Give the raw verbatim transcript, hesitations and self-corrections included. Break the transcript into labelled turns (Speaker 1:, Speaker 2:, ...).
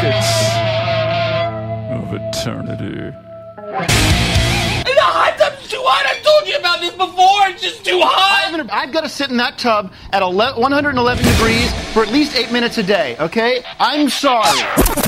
Speaker 1: seconds of eternity.
Speaker 2: The hot tub's too hot. I've told you about this before. It's just too hot.
Speaker 1: I've, I've got to sit in that tub at one hundred eleven degrees for at least eight minutes a day, okay? I'm sorry.